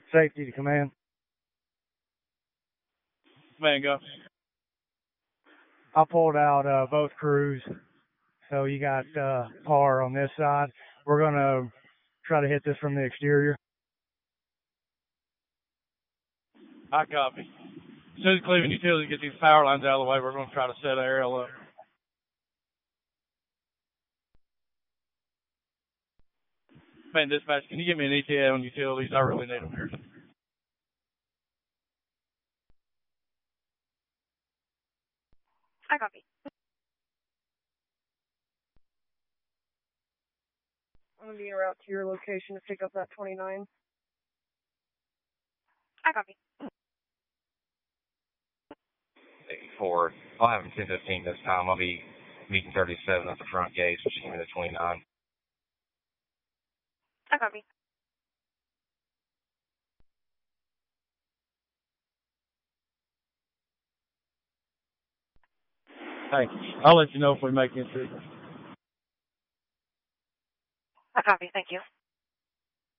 Safety to command. Man, go. I pulled out both crews. So you got par on this side. We're going to try to hit this from the exterior. I copy. As soon as Cleveland Utilities get these power lines out of the way, we're going to try to set aerial up. Man, dispatch, can you give me an ETA on utilities? I really need them here. I copy. I'm going to be en route to your location to pick up that 29. I copy. 84. I'll have him 10:15 this time. I'll be meeting 37 at the front gate, so just give me the 29. I copy. Thank you. I'll let you know if we make it through. I copy. Thank you.